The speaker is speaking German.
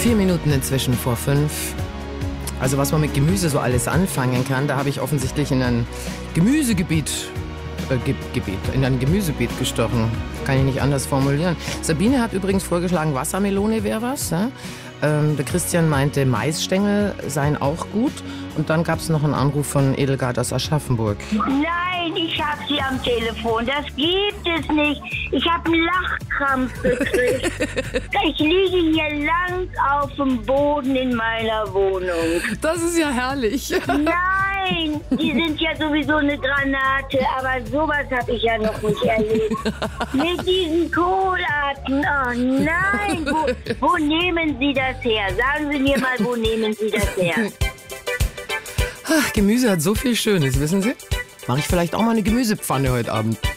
4 Minuten inzwischen vor 5. Also was man mit Gemüse so alles anfangen kann, da habe ich offensichtlich in ein Gemüsegebiet gestochen. Kann ich nicht anders formulieren. Sabine hat übrigens vorgeschlagen, Wassermelone wäre was. Ja? Der Christian meinte, Maisstängel seien auch gut. Und dann gab es noch einen Anruf von Edelgard aus Aschaffenburg. Nein, ich habe sie am Telefon. Das gibt es nicht. Ich habe einen Lachkrampf gekriegt. Ich liege hier lang auf dem Boden in meiner Wohnung. Das ist ja herrlich. Nein, die sind ja sowieso eine Granate, aber sowas habe ich ja noch nicht erlebt. Mit diesen Kohlarten, oh nein, wo nehmen Sie das her? Sagen Sie mir mal, wo nehmen Sie das her? Ach, Gemüse hat so viel Schönes, wissen Sie? Mache ich vielleicht auch mal eine Gemüsepfanne heute Abend.